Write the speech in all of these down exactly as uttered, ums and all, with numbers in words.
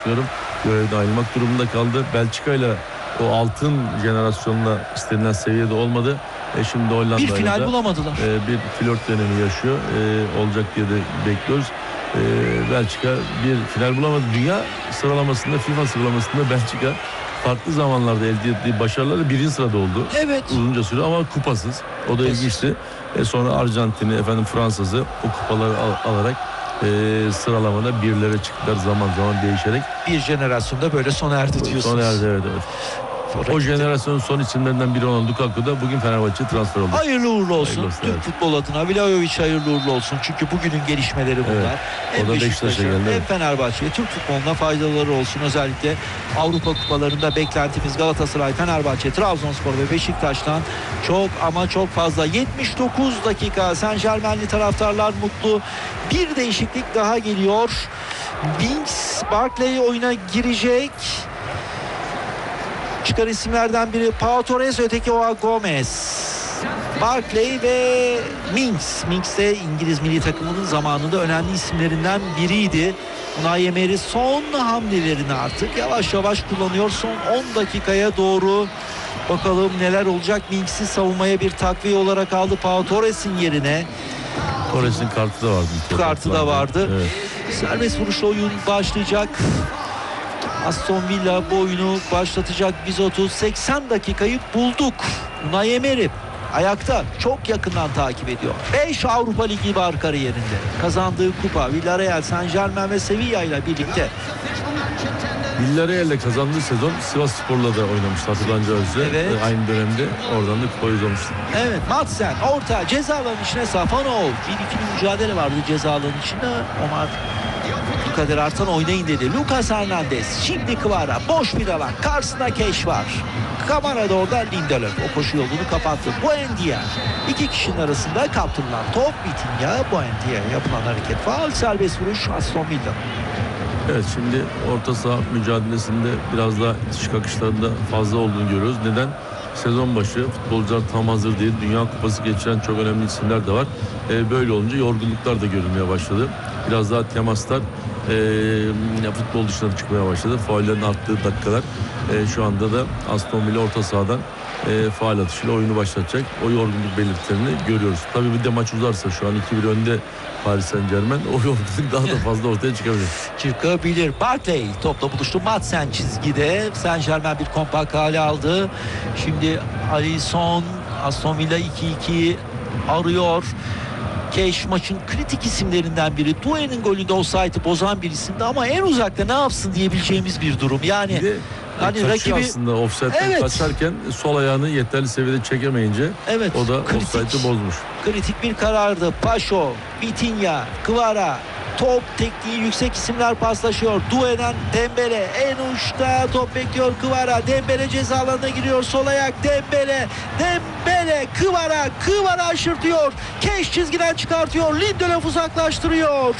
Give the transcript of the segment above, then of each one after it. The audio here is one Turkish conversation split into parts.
diyorum. Görevden ayrılmak durumunda kaldı. Belçika ile o altın jenerasyonla istenilen seviyede olmadı. E şimdi Hollanda'yla bir final da, bulamadılar. E, bir flört dönemi yaşıyor. E, olacak diye de bekliyoruz. E, Belçika bir final bulamadı. Dünya sıralamasında, FIFA sıralamasında Belçika farklı zamanlarda elde ettiği başarılarla birinci sırada oldu. Evet. Uzunca süre ama kupasız. O da ilginçti. E, sonra Arjantin'i, efendim Fransız'ı o kupaları al, alarak e, sıralamada birlere çıktılar, zaman zaman değişerek. Bir jenerasyonda böyle sona erdi diyorsunuz. Sona erdi, evet, evet. O jenerasyonun son isimlerinden biri olan Lukaku da bugün Fenerbahçe transfer oldu. Hayırlı uğurlu olsun. Hayırlı olsun, Türk evet. futbol adına Vlahovic hayırlı uğurlu olsun. Çünkü bugünün gelişmeleri bunlar. Evet. Hem O da Beşiktaş'a Beşiktaş'a geldi, hem evet. Fenerbahçe'ye, Türk futboluna faydaları olsun. Özellikle Avrupa kupalarında beklentimiz Galatasaray, Fenerbahçe, Trabzonspor ve Beşiktaş'tan çok ama çok fazla. yetmiş dokuz dakika. Saint-Germain'li taraftarlar mutlu. Bir değişiklik daha geliyor. Winks, Barkley oyuna girecek. Çıkan isimlerden biri Pau Torres, öteki Joao Gomez. Barkley ve Minks. Minks de İngiliz milli takımının zamanında önemli isimlerinden biriydi. Unai Emery son hamlelerini artık yavaş yavaş kullanıyor. Son on dakikaya doğru bakalım neler olacak. Minks'i savunmaya bir takviye olarak aldı Pau Torres'in yerine. Torres'in kartı da vardı. Kartı da vardı. Evet. Serbest vuruşla oyun başlayacak. Aston Villa bu oyunu başlatacak. Biz otuz seksen dakikayı bulduk. Unai Emery ayakta, çok yakından takip ediyor. beş Avrupa Ligi var kariyerinde. Kazandığı kupa Villarreal, Saint-Germain ve Sevilla ile birlikte. Villarreal'le kazandığı sezon Sivasspor'la da oynamıştı, hatırlanacağı üzere. Evet. Aynı dönemde oradan da kupayı uzamıştı. Evet, Madsen orta ceza alanının içine Safanov. Bir ikili mücadele vardı ceza alanının içinde. Omar Kadir Artan oynayın dedi. Lucas Hernandez. Şimdi Kvara. Boş bir alan. Karşısında Keş var. Kamara'da orada Lindelöf. O koşu yolunu kapattı. Buendia. İki kişinin arasında kaptırılan top. Vitinha. Buendia yapılan hareket. Faul, serbest vuruş Aston Villa. Evet, şimdi orta saha mücadelesinde biraz daha itiş kakışlarında fazla olduğunu görüyoruz. Neden? Sezon başı futbolcular tam hazır değil. Dünya Kupası geçiren çok önemli isimler de var. Ee, böyle olunca yorgunluklar da görülmeye başladı. Biraz daha temaslar e, futbol dışına çıkmaya başladı. Faullerin arttığı dakikalar. E, şu anda da Aston Villa orta sahadan e, faul atışıyla oyunu başlatacak. O yorgunluk belirtilerini görüyoruz. Tabii bir de maç uzarsa, şu an iki bir önde Paris Saint-Germain, o yorgunluk daha da fazla ortaya çıkabilir. Çıkabilir. Barkley topla buluştu. Madsen çizgide. Saint-Germain bir kompakt hale aldı. Şimdi Alisson, Aston Villa iki iki arıyor. Keş maçın kritik isimlerinden biri. Doué'nin golünde offside'ı bozan bir isimdi ama en uzakta ne yapsın diyebileceğimiz bir durum. Yani Bir de hani rakibi rakibi aslında offside'den Evet. kaçarken sol ayağını yeterli seviyede çekemeyince Evet, o da kritik. offside'ı bozmuş. kritik bir karardı. Paşo, Vitinha, Kvara. Top tekniği yüksek isimler paslaşıyor. Doué'den Dembele en uçta top bekliyor Kvara. Dembele ceza alanına giriyor. Sol ayak Dembele. Dembele Kvara. Kvara aşırtıyor. Keş çizgiden çıkartıyor. Lindelöf uzaklaştırıyor.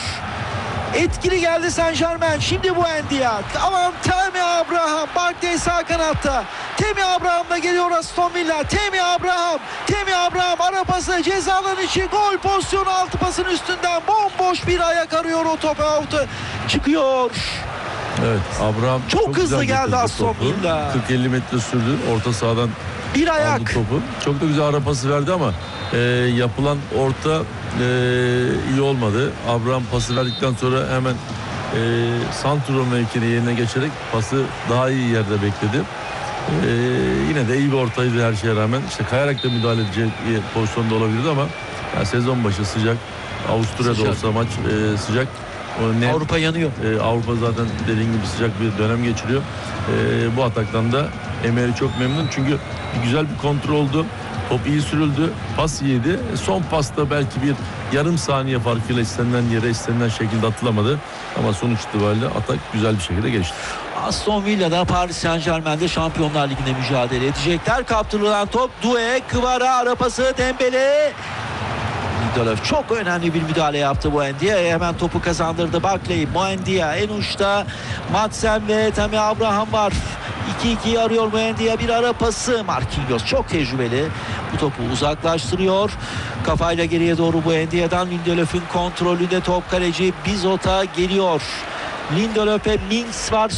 Etkili geldi Saint-Germain. Şimdi Buendia. Aman Tammy Abraham. Barkley sağ kanatta. Tammy Abraham'la geliyor Aston Villa. Tammy Abraham. Tammy Abraham ara pası. Ceza alanı içi. Gol pozisyonu, altı pasın üstünden. Bomboş bir ayak arıyor. O top out'a çıkıyor. Evet, Abraham Çok hızlı güzel geldi getirdi Aston topu. Villa. kırk elli metre sürdü. Orta sahadan Bir ayak. aldı topu. Çok da güzel ara pası verdi ama e, yapılan orta e, iyi olmadı. Abraham pası verdikten sonra hemen e, Santro mevkine yerine geçerek pası daha iyi yerde bekledi. E, yine de iyi bir ortaydı her şeye rağmen. İşte kayarak da müdahale edecek pozisyonda olabilirdi ama yani sezon başı sıcak. Avusturya'da Sıcak. olsa maç e, sıcak. O ne, Avrupa yanıyor. e, Avrupa zaten dediğin gibi sıcak bir dönem geçiriyor. E, bu ataktan da Emery çok memnun. Çünkü bir güzel bir kontrol oldu. Top iyi sürüldü. Pas iyiydi. E, son pasta belki bir yarım saniye farkıyla istenilen yere istenilen şekilde atılamadı. Ama sonuç itibariyle atak güzel bir şekilde geçti. Aston Villa'da Paris Saint-Germain'de Şampiyonlar Ligi'nde mücadele edecekler. Kaptırılan top Doué, Kvara ara pası Dembele. Lindelöf çok önemli bir müdahale yaptı Buendia'ya. Hemen topu kazandırdı Barkley. Buendia en uçta. Madsen ve Tammy Abraham var. iki ikiyi arıyor Buendia. Bir ara pası. Marquinhos çok tecrübeli. Bu topu uzaklaştırıyor. Kafayla geriye doğru Buendia'dan Lindelöf'ün kontrolünde top, kaleci Bizot'a geliyor. Lindelöf'e Minks var.